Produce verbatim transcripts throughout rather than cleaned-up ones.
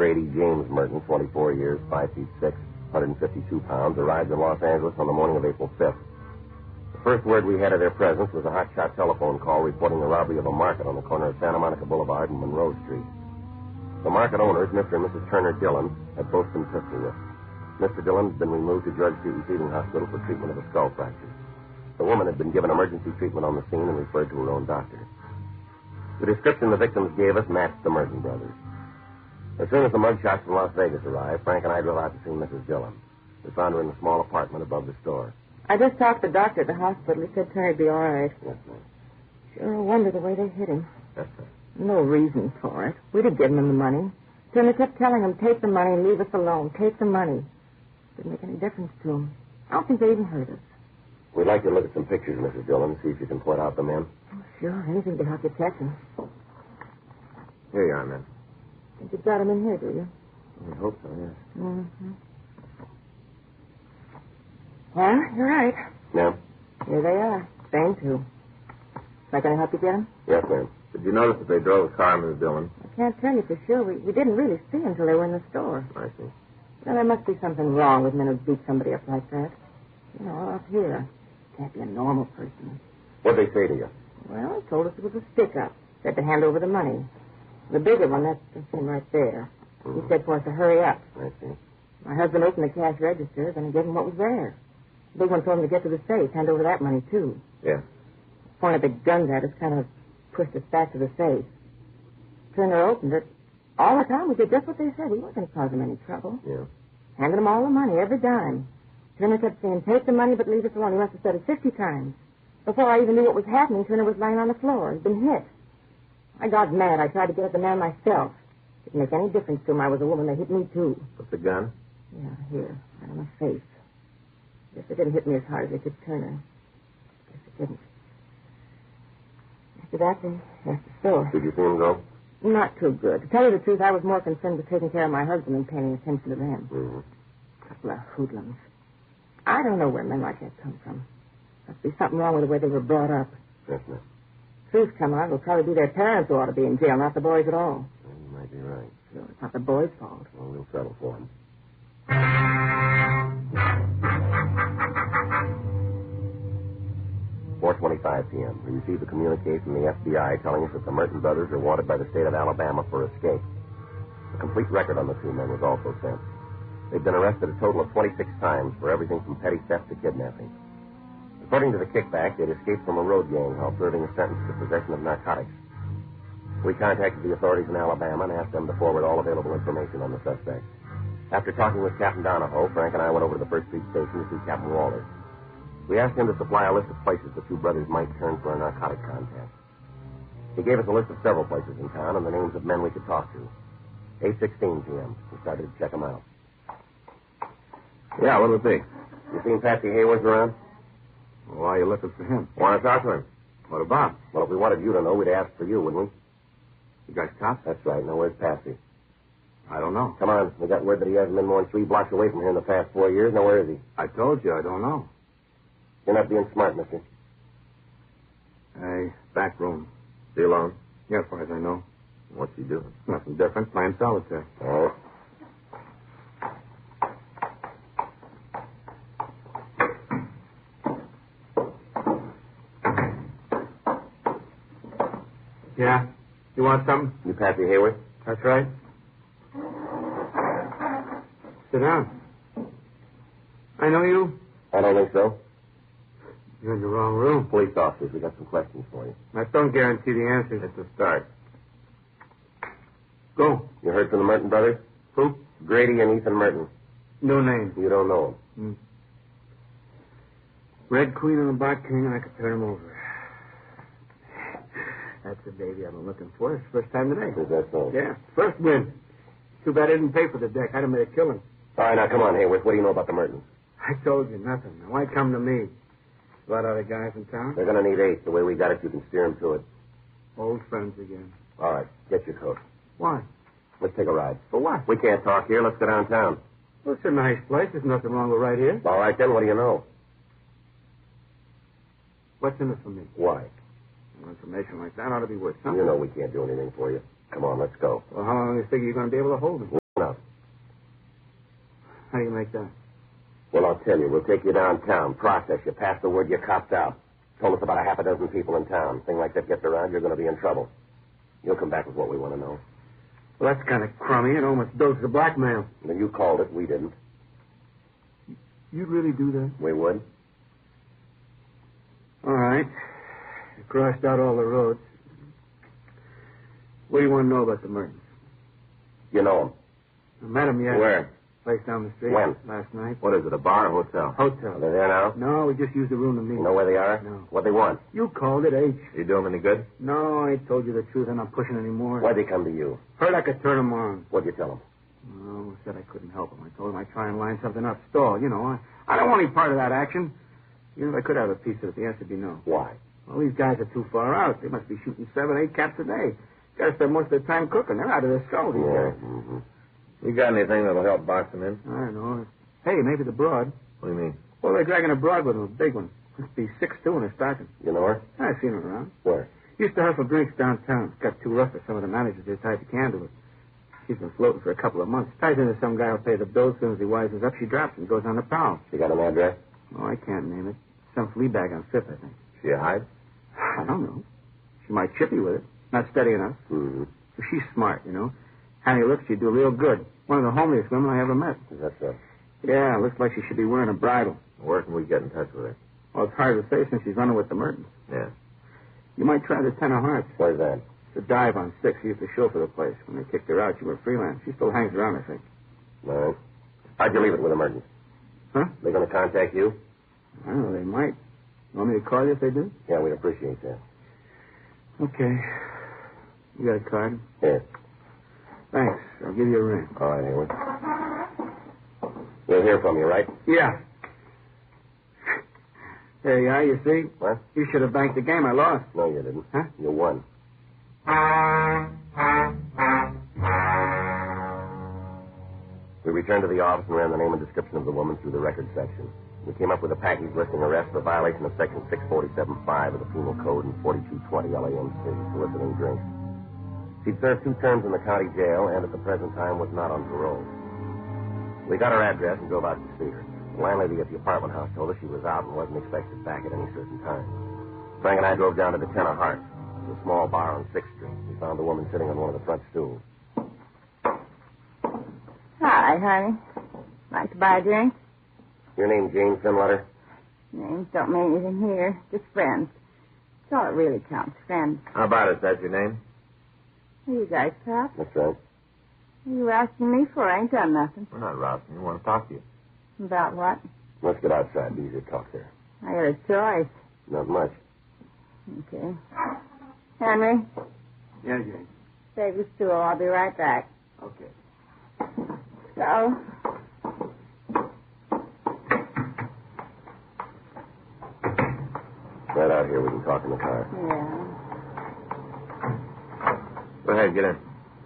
Grady James Merton, twenty-four years, five feet six, one hundred fifty-two pounds, arrived in Los Angeles on the morning of April fifth. The first word we had of their presence was a hotshot telephone call reporting the robbery of a market on the corner of Santa Monica Boulevard and Monroe Street. The market owners, Mister and Missus Turner Dillon, had both been pistol whipped. Mister Dillon had been removed to George Street Receiving Hospital for treatment of a skull fracture. The woman had been given emergency treatment on the scene and referred to her own doctor. The description the victims gave us matched the Merton brothers. As soon as the mugshots from Las Vegas arrived, Frank and I drove out to see Missus Dillon. We found her in a small apartment above the store. I just talked to the doctor at the hospital. He said Turner'd be all right. Yes, ma'am. Sure a wonder the way they hit him. Yes, sir. No reason for it. We'd have given him the money. Turner kept telling him, take the money and leave us alone. Take the money. Didn't make any difference to him. I don't think they even heard us. We'd like you to look at some pictures, Missus Dillon, see if you can point out the men. Oh, sure. Anything to help you catch him. Here you are, men. Think you've got him in here, do you? I hope so, yes. Mm-hmm. Well, you're right. Yeah? Here they are. Same two. Am I going to help you get him? Yes, ma'am. Did you notice that they drove a car, Miss Dillon? I can't tell you for sure. We, we didn't really see until they were in the store. I see. Well, there must be something wrong with men who beat somebody up like that. You know, up here. Can't be a normal person. What'd they say to you? Well, he told us it was a stick-up. Said to hand over the money. The bigger one, that's that's him right there. Mm-hmm. He said for us to hurry up. I see. My husband opened the cash register, then he gave him what was there. The big one told him to get to the safe, hand over that money, too. Yeah. Pointed the guns at us, kind of pushed us back to the safe. Turner opened it. All the time we did just what they said. We weren't going to cause them any trouble. Yeah. Handed them all the money, every dime. Turner kept saying, take the money, but leave us alone. He must have said it fifty times. Before I even knew what was happening, Turner was lying on the floor. He'd been hit. I got mad. I tried to get at the man myself. Didn't make any difference to him. I was a woman. They hit me, too. With the gun? Yeah, here, right on my face. Guess they didn't hit me as hard as they did Turner. Guess they didn't. After that, they left the store. Did you see him go? Not too good. To tell you the truth, I was more concerned with taking care of my husband than paying attention to them. Mm-hmm. Couple of hoodlums. I don't know where men like that come from. Must be something wrong with the way they were brought up. Yes, ma'am. Truth come out, it'll probably be their parents who ought to be in jail, not the boys at all. Well, you might be right. Sure, it's not the boys' fault. Well, we'll settle for him. four twenty-five p.m. We received a communique from the F B I telling us that the Merton brothers are wanted by the state of Alabama for escape. A complete record on the two men was also sent. They've been arrested a total of twenty-six times for everything from petty theft to kidnapping. According to the kickback, they'd escaped from a road gang while serving a sentence for possession of narcotics. We contacted the authorities in Alabama and asked them to forward all available information on the suspects. After talking with Captain Donahoe, Frank and I went over to the First Street Station to see Captain Walters. We asked him to supply a list of places the two brothers might turn for a narcotic contact. He gave us a list of several places in town and the names of men we could talk to. eight sixteen p.m. We started to check them out. Yeah, what'll it be? You seen Patsy Hayworth around? Well, why are you looking for him? Want to talk to him? What about? Well, if we wanted you to know, we'd ask for you, wouldn't we? You guys cops? That's right. Now, where's Patsy? I don't know. Come on. We got word that he hasn't been more than three blocks away from here in the past four years. Now, where is he? I told you, I don't know. You're not being smart, mister. Hey, back room. Be alone? Yeah, as far as I know. What's he doing? Nothing different. Playing solitaire. Oh. Yeah? You want something? You Patsy Hayworth? That's right. Sit down. I know you. I don't think so. You're in the wrong room. Police officers, we got some questions for you. I don't guarantee the answers. It's a start. Go. You heard from the Merton brothers? Who? Grady and Ethan Merton. No name. You don't know them. Hmm. Red Queen and the Black King, and I could turn him over. That's the baby I've been looking for. It's the first time today. Is that so? Yeah. First win. Too bad I didn't pay for the deck. I'd have made a killing. All right, now, come on, Hayworth. What do you know about the Mertons? I told you nothing. Now, why come to me? A lot of other guys in town? They're going to need eight. The way we got it, you can steer them to it. Old friends again. All right, get your coat. Why? Let's take a ride. For what? We can't talk here. Let's go downtown. Well, it's a nice place. There's nothing wrong with right here. All right, then, what do you know? What's in it for me? Why? Well, information like that ought to be worth something. You know we can't do anything for you. Come on, let's go. Well, how long do you figure you're going to be able to hold me? How do you make that? Well, I'll tell you. We'll take you downtown, process you, pass the word you copped out. Told us about a half a dozen people in town. Thing like that gets around, you're going to be in trouble. You'll come back with what we want to know. Well, that's kind of crummy. It almost doses of blackmail. Then you called it. We didn't. You'd really do that? We would. All right. You crossed out all the roads. What do you want to know about the Mertens? You know them. I met them yet. Where? Place down the street. When? Last night. What is it, a bar or hotel? Hotel. Are they there now? No, we just used the room to meet. You know where they are? No. What they want? You called it, H. You do them any good? No, I told you the truth. I'm not pushing anymore. Why'd they come to you? Heard I could turn them on. What'd you tell them? Oh, said I couldn't help them. I told him I'd try and line something up. Stall, you know. I, I don't want any part of that action. You know, I could have a piece of it. The answer would be no. Why? Well, these guys are too far out. They must be shooting seven, eight caps a day. Got to spend most of their time cooking. They're out of their skull, these Yeah. guys. Mm-hmm. You got anything that'll help box them in? I don't know. Hey, maybe the broad. What do you mean? Well, they're dragging a broad with them, a big one. Must be six two in her stocking. You know her? I've seen her around. Where? Used to hustle drinks downtown. Got too rough for some of the managers. They tied the can to her. She's been floating for a couple of months. Ties into some guy who'll pay the bill. As soon as he wisens up, she drops and goes on the prowl. You got an address? Oh, I can't name it. Some flea bag on Fifth, I think. She a hide? I don't know. She might chip you with it. Not steady enough. Mm-hmm. But she's smart, you know. Honey looks, she'd do real good. One of the homeliest women I ever met. Is that so? Yeah, looks like she should be wearing a bridle. Where can we get in touch with her? Well, it's hard to say since she's running with the Mertens. Yeah. You might try the Ten of Hearts. Where's that? It's a dive on Six. She used to show for the place. When they kicked her out, she went freelance. She still hangs around, I think. All right. How'd you leave it with emergency? Huh? They going to contact you? I don't know. They might. You want me to call you if they do? Yeah, we'd appreciate that. Okay. You got a card? Here. Thanks. I'll give you a ring. All right, Hayward. We'll hear from you, right? Yeah. There you are, you see? What? You should have banked the game. I lost. No, you didn't. Huh? You won. We returned to the office and ran the name and description of the woman through the record section. We came up with a package listing arrest for violation of Section six forty-seven five of the Penal Code and forty-two twenty L A M C, soliciting drinks. She'd served two terms in the county jail and at the present time was not on parole. We got her address and drove out to see her. The landlady at the apartment house told us she was out and wasn't expected back at any certain time. Frank and I drove down to the Ten of Hearts, a small bar on sixth street. We found the woman sitting on one of the front stools. Hi, honey. Like to buy a drink? Your name Jane Finletter? Names don't mean anything here. Just friends. That's all it really counts, friends. How about it? Is that your name? Are you guys cops? That's right. What are you asking me for? I ain't done nothing. We're not rousing. We want to talk to you. About what? Let's get outside. Be easier to talk there. I got a choice. Not much. Okay. Henry, Yeah, Jane. save your stool. I'll be right back. Okay. So, Right out here. We can talk in the car. yeah. Go ahead. Get in.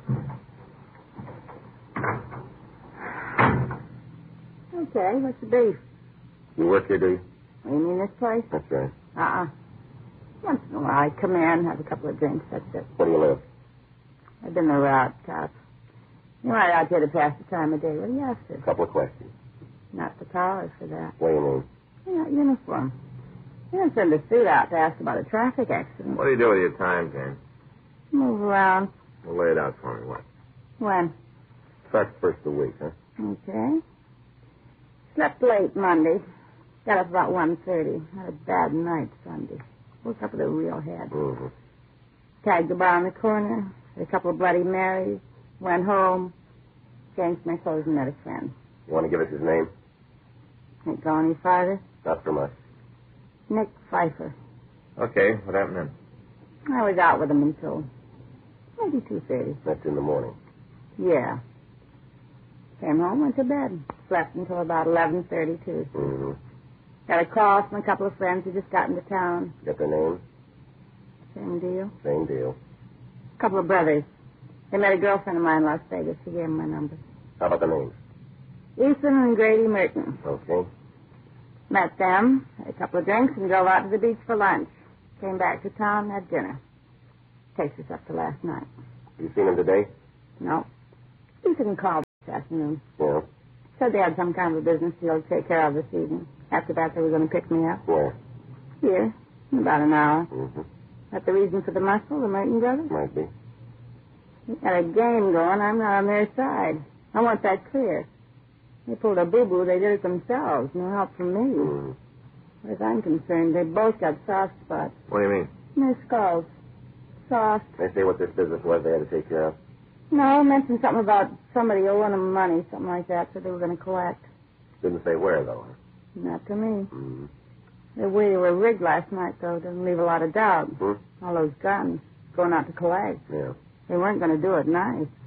Okay, what's the beef? You work here, do you? You mean this place? That's right. Uh-uh. Once in a while, I come in, have a couple of drinks, that's it. Where do you live? I've been the route, cops. You're right out here to pass the time of day. What do you ask A for? couple of questions. Not the collars for that. What do you mean? You're not uniform. You don't send a suit out to ask about a traffic accident. What do you do with your time, Jane? Move around. Well, lay it out for me. What? When? Starts first of the week, huh? Okay. Slept late Monday. Got up about one thirty. Had a bad night Sunday. Woke up with a real head. Mm-hmm. Tagged the bar on the corner. Had a couple of Bloody Marys. Went home. Changed my clothes and met a friend. You want to give us his name? Ain't gone any farther. Not from us. Nick Pfeiffer. Okay. What happened then? I was out with him until maybe two thirty. That's in the morning. Yeah. Came home, went to bed. Slept until about eleven thirty-two. Mm-hmm. Got a call from a couple of friends who just got into town. Get their names? Same deal. Same deal. A couple of brothers. They met a girlfriend of mine in Las Vegas. She gave them my number. How about the names? Ethan and Grady Merton. Okay. Met them, had a couple of drinks, and drove out to the beach for lunch. Came back to town, had dinner. Takes us up to last night. You seen him today? No. Ethan called this afternoon. Yeah. Said they had some kind of a business deal to take care of this evening. After that, they were going to pick me up. Where? Here, in about an hour. Mm-hmm. That the reason for the muscle, the Merton brothers? Might be. They got a game going. I'm not on their side. I want that clear. They pulled a boo-boo. They did it themselves. No help from me. Mm. As far as I'm concerned, they both got soft spots. What do you mean? In their skulls. Soft. They say what this business was they had to take care of? No, mentioned something about somebody owing them money, something like that, so they were going to collect. Didn't say where, though. Not to me. Mm. The way they were rigged last night, though, doesn't leave a lot of doubt. Hmm? All those guns going out to collect. Yeah. They weren't going to do it nice.